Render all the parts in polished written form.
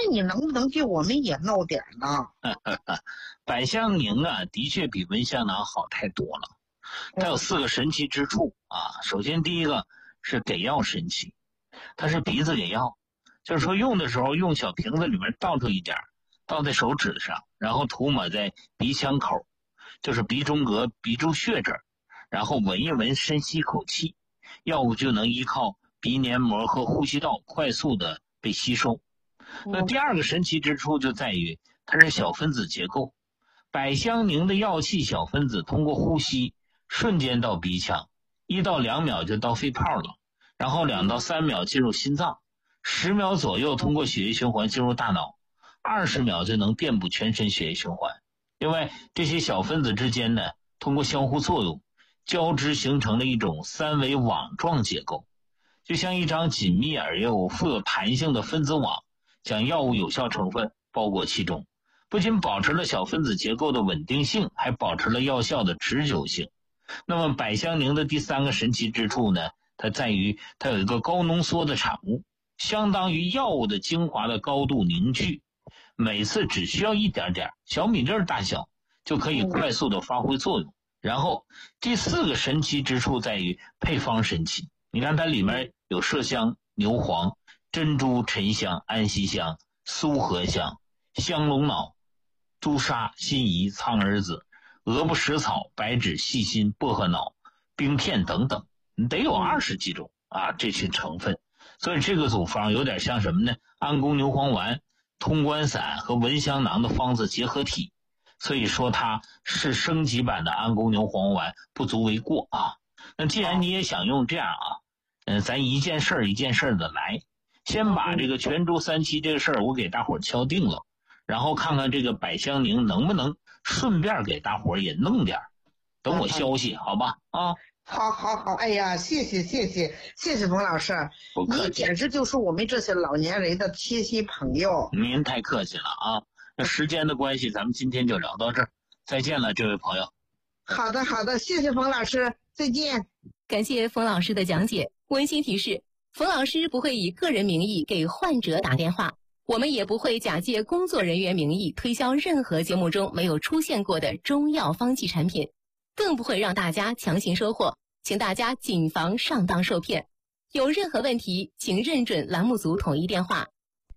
你能不能给我们也弄点呢？ 百香凝啊，的确比温香囊好太多了。它有4个神奇之处啊。首先第一个是给药神奇，它是鼻子给药，就是说用的时候用小瓶子里面倒出一点，倒在手指上，然后涂抹在鼻腔口，就是鼻中隔、鼻中穴这儿，然后闻一闻，深吸口气，药物就能依靠鼻黏膜和呼吸道快速的被吸收。那第2个神奇之处就在于它是小分子结构，百香凝的药气小分子通过呼吸瞬间到鼻腔，1到2秒就到肺泡了，然后2到3秒进入心脏，10秒左右通过血液循环进入大脑，20秒就能遍布全身血液循环。另外这些小分子之间呢，通过相互作用交织形成了一种3维网状结构，就像一张紧密而又富有弹性的分子网，将药物有效成分包裹其中，不仅保持了小分子结构的稳定性，还保持了药效的持久性。那么百香凝的第3个神奇之处呢，它在于它有一个高浓缩的产物，相当于药物的精华的高度凝聚，每次只需要一点点小米粒大小就可以快速的发挥作用。然后第4个神奇之处在于配方神奇，你看它里面有麝香、牛黄、珍珠、沉香、安息香、苏合香、香龙脑、朱砂、辛夷、苍耳子、鹅不食草、白芷、细辛、薄荷脑、冰片等等，得有20几种啊，这些成分。所以这个组方有点像什么呢？安宫牛黄丸、通关散和蚊香囊的方子结合体，所以说它是升级版的安宫牛黄丸不足为过啊。那既然你也想用这样啊，咱一件事儿一件事儿的来，先把这个全株3期这个事儿我给大伙儿敲定了，然后看看这个百香凝能不能顺便给大伙儿也弄点，等我消息好吧啊。 好，哎呀，谢谢冯老师，你简直就是我们这些老年人的贴心朋友。 您太客气了啊，那时间的关系咱们今天就聊到这儿，再见了这位朋友。 好的，谢谢冯老师，再见。 感谢冯老师的讲解。温馨提示，冯老师不会以个人名义给患者打电话，我们也不会假借工作人员名义推销任何节目中没有出现过的中药方剂产品，更不会让大家强行收货，请大家谨防上当受骗。有任何问题，请认准栏目组统一电话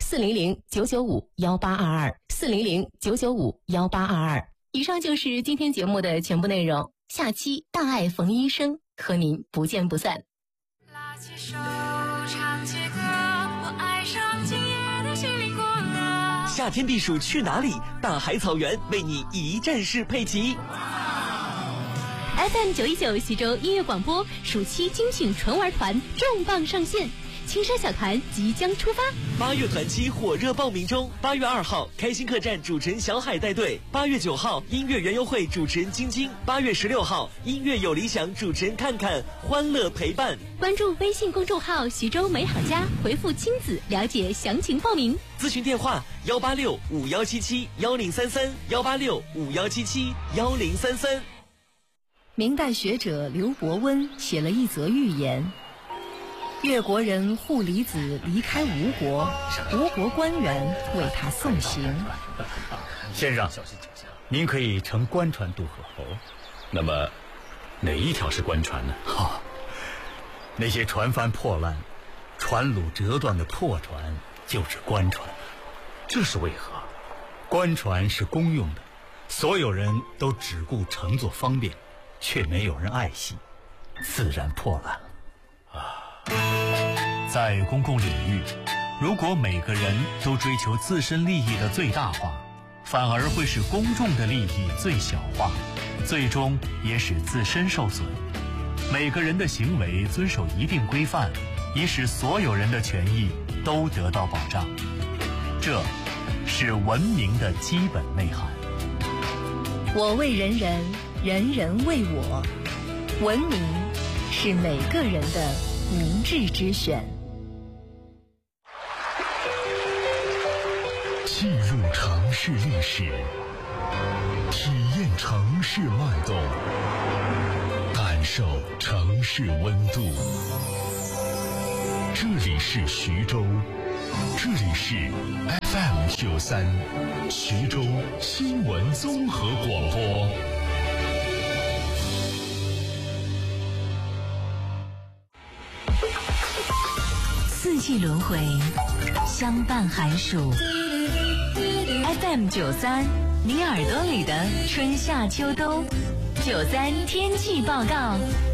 400-995-1822，400-995-1822。以上就是今天节目的全部内容，下期大爱冯医生和您不见不散。 拉起手唱起歌，我爱上今夜的西林古乐。 夏天避暑去哪里？大海草原为你一站式配齐。 FM 919徐州音乐广播暑期精选纯玩团重磅上线，青山小团即将出发。 8月团期火热报名中，8月2号开心客栈主持人小海带队，8月9号音乐园游会主持人晶晶，8月16号音乐有理想主持人看看，欢乐陪伴。 关注微信公众号徐州美好家，回复亲子了解详情报名。 咨询电话186-5177-1033，186-5177-1033。 明代学者刘伯温写了一则寓言，越国人护离子离开吴国，吴国官员为他送行。 先生，您可以乘官船渡河。那么哪一条是官船呢？那些船帆破烂、船橹折断的破船就是官船。这是为何？官船是公用的，所有人都只顾乘坐方便，却没有人爱惜，自然破烂了。 在公共领域，如果每个人都追求自身利益的最大化，反而会使公众的利益最小化，最终也使自身受损。每个人的行为遵守一定规范，以使所有人的权益都得到保障。这是文明的基本内涵。 我为人人，人人为我。文明是每个人的明智之选。 进入城市历史，体验城市脉动，感受城市温度。这里是徐州，这里是 FM FM93，徐州新闻综合广播。 四季轮回，相伴寒暑。FM93，你耳朵里的春夏秋冬。93天气报告。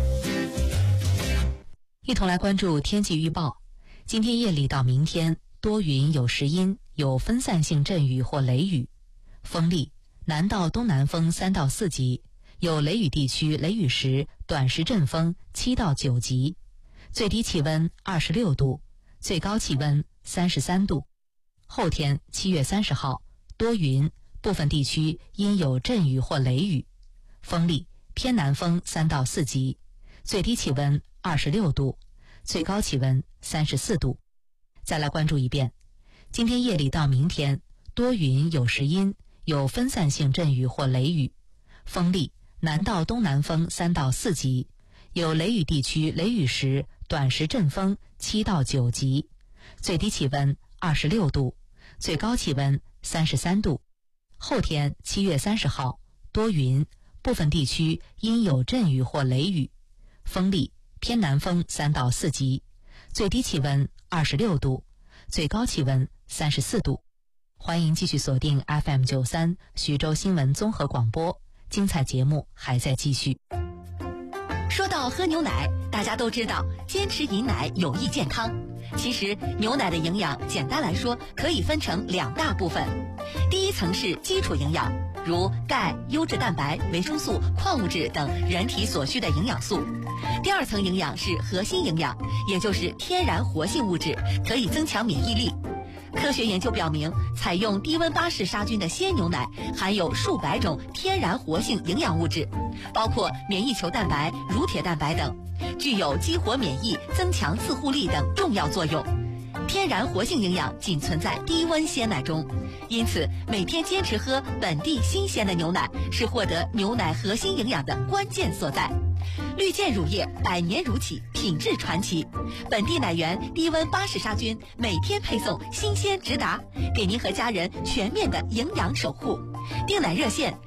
一同来关注天气预报。今天夜里到明天，多云有时阴，有分散性阵雨或雷雨，风力南到东南风3到4级，有雷雨地区雷雨时短时阵风7到9级，最低气温26度，最高气温33度。后天7月30号多云，部分地区阴有阵雨或雷雨，风力偏南风3到4级，最低气温26度，最高气温34度。再来关注一遍，今天夜里到明天，多云有时阴，有分散性阵雨或雷雨，风力南到东南风3到4级，有雷雨地区雷雨时短时阵风7到9级，最低气温26度，最高气温33度。后天7月30号多云，部分地区阴有阵雨或雷雨，风力偏南风3到4级，最低气温26度，最高气温34度。欢迎继续锁定 FM93 徐州新闻综合广播，精彩节目还在继续。 说到喝牛奶，大家都知道坚持饮奶有益健康。其实牛奶的营养简单来说可以分成2大部分，第一层是基础营养，如钙、优质蛋白、维生素、矿物质等人体所需的营养素。第二层营养是核心营养，也就是天然活性物质，可以增强免疫力。科学研究表明，采用低温巴氏杀菌的鲜牛奶含有数百种天然活性营养物质，包括免疫球蛋白、乳铁蛋白等，具有激活免疫、增强自护力等重要作用。天然活性营养仅存在低温鲜奶中，因此每天坚持喝本地新鲜的牛奶是获得牛奶核心营养的关键所在。绿箭乳业100年如起，品质传奇，本地奶源低温巴氏杀菌，每天配送新鲜直达，给您和家人全面的营养守护。订奶热线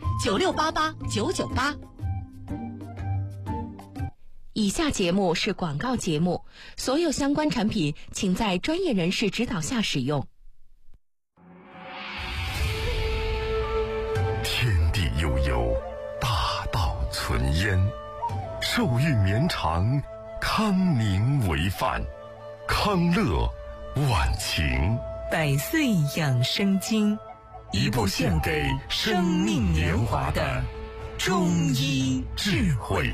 96889998。 以下节目是广告节目，所有相关产品请在专业人士指导下使用。 天地悠悠，大道存焉，寿运绵长，康宁为范，康乐晚晴。 百岁养生经， 一部献给生命年华的中医智慧。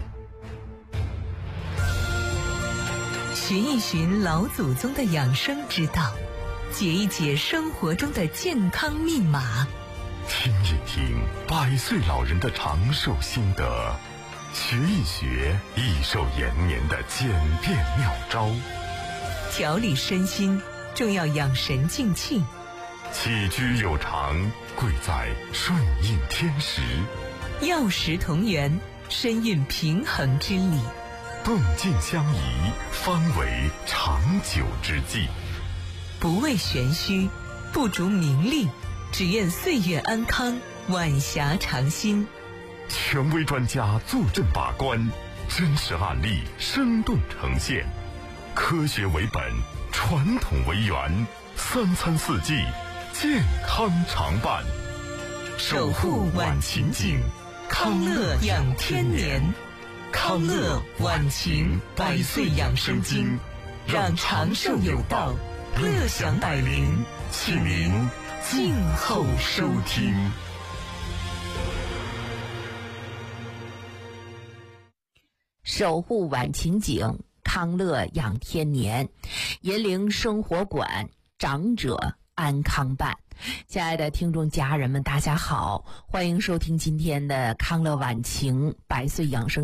寻一寻老祖宗的养生之道，解一解生活中的健康密码， 听一听100岁老人的长寿心得，学一学益寿延年的简便妙招。 调理身心重要养神静气， 起居有常贵在顺应天时， 药食同源深蕴平衡之理， 动静相宜方为长久之计。 不为玄虚，不逐名利，只愿岁月安康，晚霞长新。 权威专家坐镇把关，真实案例生动呈现，科学为本，传统为源，3餐4季健康常伴， 守护晚晴景，康乐养天年。康乐晚晴100岁养生经，让长寿有道，乐享百龄，请您静候收听。 守护晚晴景，康乐养天年，银陵生活馆，长者安康办。亲爱的听众家人们，大家好，欢迎收听今天的康乐晚晴100岁养生